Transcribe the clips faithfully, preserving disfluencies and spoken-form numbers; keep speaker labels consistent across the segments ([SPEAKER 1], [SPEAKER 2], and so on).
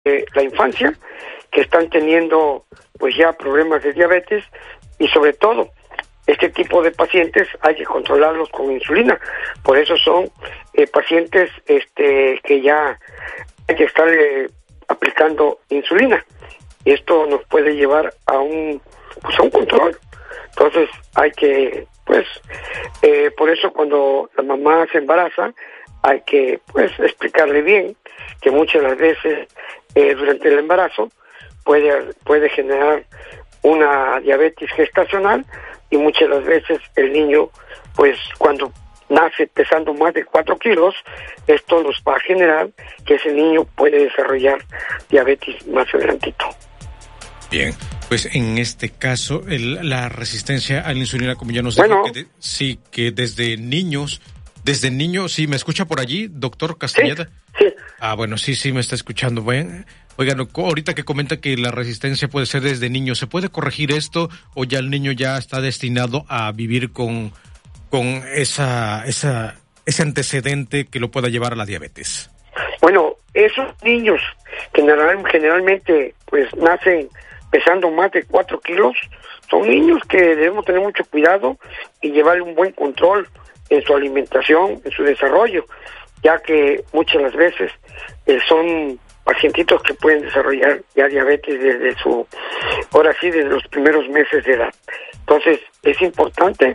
[SPEAKER 1] eh, la infancia que están teniendo pues ya problemas de diabetes, y sobre todo este tipo de pacientes hay que controlarlos con insulina. Por eso son eh, pacientes este que ya hay que estarle aplicando insulina. Esto nos puede llevar a un pues a un control. Entonces hay que pues eh, por eso cuando la mamá se embaraza hay que pues explicarle bien que muchas de las veces eh, durante el embarazo puede puede generar una diabetes gestacional, y muchas de las veces el niño pues cuando nace pesando más de cuatro kilos, esto nos va a generar que ese niño puede desarrollar diabetes más adelantito.
[SPEAKER 2] Bien, pues en este caso el, la resistencia a la insulina, como ya nos
[SPEAKER 1] bueno,
[SPEAKER 2] dijo, que de, sí, que desde niños, desde niños, ¿sí me escucha por allí, doctor Castañeda?
[SPEAKER 1] Sí, sí.
[SPEAKER 2] Ah, bueno, sí, sí me está escuchando. Bueno, oigan, ahorita que comenta que la resistencia puede ser desde niños, ¿se puede corregir esto o ya el niño ya está destinado a vivir con, con esa, esa, ese antecedente que lo pueda llevar a la diabetes?
[SPEAKER 1] Bueno, esos niños que generalmente pues nacen pesando más de cuatro kilos, son niños que debemos tener mucho cuidado y llevarle un buen control en su alimentación, en su desarrollo, ya que muchas de las veces eh, son pacientitos que pueden desarrollar ya diabetes desde su, ahora sí, desde los primeros meses de edad. Entonces, es importante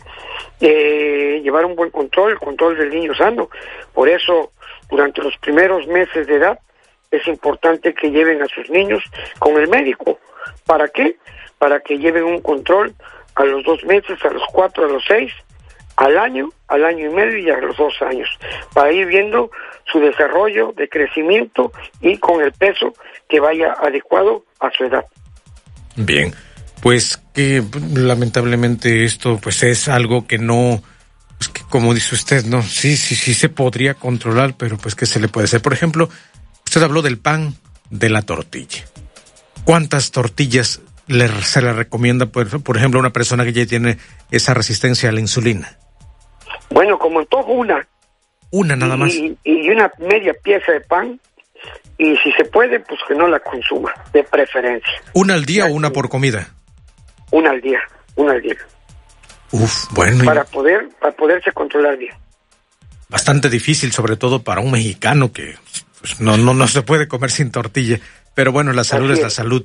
[SPEAKER 1] eh, llevar un buen control, el control del niño sano. Por eso, durante los primeros meses de edad, es importante que lleven a sus niños con el médico. ¿Para qué? Para que lleven un control a los dos meses, a los cuatro, a los seis, al año, al año y medio y a los dos años, para ir viendo su desarrollo de crecimiento y con el peso que vaya adecuado a su edad.
[SPEAKER 2] Bien, pues que lamentablemente esto pues es algo que no, pues que como dice usted, no, sí, sí, sí se podría controlar, pero pues ¿qué se le puede hacer? Por ejemplo, usted habló del pan, de la tortilla. ¿Cuántas tortillas le, se le recomienda, por, por ejemplo, a una persona que ya tiene esa resistencia a la insulina?
[SPEAKER 1] Bueno, como antojo una.
[SPEAKER 2] Una nada más.
[SPEAKER 1] Y, y una media pieza de pan, y si se puede, pues que no la consuma, de preferencia.
[SPEAKER 2] ¿Una al día
[SPEAKER 1] ya
[SPEAKER 2] o una
[SPEAKER 1] que,
[SPEAKER 2] por comida?
[SPEAKER 1] Una al día, una al día.
[SPEAKER 2] Uf, bueno.
[SPEAKER 1] Para poder, para poderse controlar bien.
[SPEAKER 2] Bastante difícil, sobre todo para un mexicano que pues, no, no, no se puede comer sin tortilla. Pero bueno, la salud es, es la salud.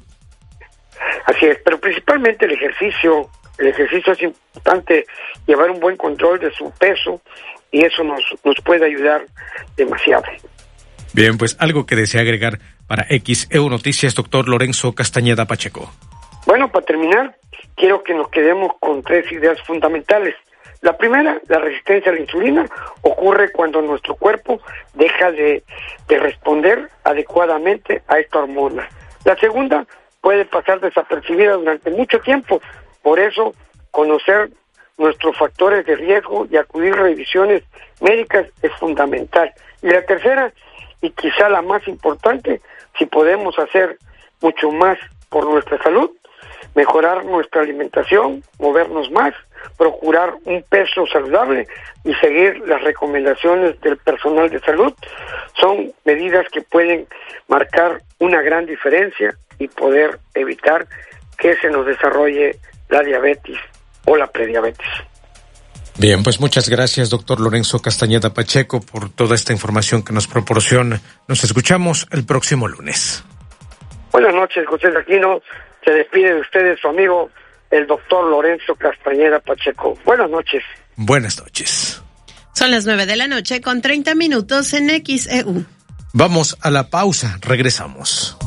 [SPEAKER 1] Así es, pero principalmente el ejercicio. El ejercicio es importante, llevar un buen control de su peso, y eso nos, nos puede ayudar demasiado.
[SPEAKER 2] Bien, pues algo que desea agregar para X E U Noticias, doctor Lorenzo Castañeda Pacheco.
[SPEAKER 1] Bueno, para terminar, quiero que nos quedemos con tres ideas fundamentales. La primera, la resistencia a la insulina ocurre cuando nuestro cuerpo deja de, de responder adecuadamente a esta hormona. La segunda, puede pasar desapercibida durante mucho tiempo. Por eso, conocer nuestros factores de riesgo y acudir a revisiones médicas es fundamental. Y la tercera, y quizá la más importante, si podemos hacer mucho más por nuestra salud, mejorar nuestra alimentación, movernos más, procurar un peso saludable y seguir las recomendaciones del personal de salud, son medidas que pueden marcar una gran diferencia y poder evitar que se nos desarrolle la diabetes o la prediabetes.
[SPEAKER 2] Bien, pues muchas gracias, doctor Lorenzo Castañeda Pacheco, por toda esta información que nos proporciona. Nos escuchamos el próximo lunes.
[SPEAKER 1] Buenas noches, José Aquino. Se despide de ustedes su amigo, el doctor Lorenzo Castañeda Pacheco. Buenas noches.
[SPEAKER 2] Buenas noches.
[SPEAKER 3] Son las nueve de la noche con treinta minutos en X E U.
[SPEAKER 2] Vamos a la pausa, regresamos.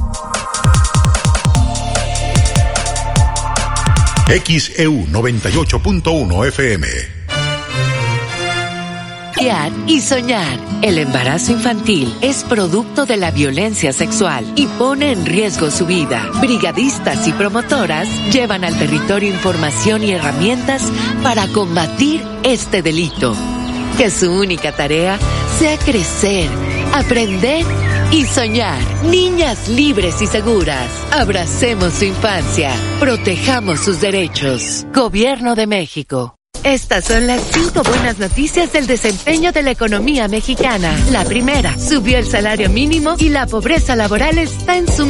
[SPEAKER 4] X E U noventa y ocho punto uno F M.
[SPEAKER 5] Y soñar. El embarazo infantil es producto de la violencia sexual y pone en riesgo su vida. Brigadistas y promotoras llevan al territorio información y herramientas para combatir este delito. Que su única tarea sea crecer, aprender y soñar. Niñas libres y seguras. Abracemos su infancia. Protejamos sus derechos. Gobierno de México. Estas son las cinco buenas noticias del desempeño de la economía mexicana. La primera, subió el salario mínimo y la pobreza laboral está en su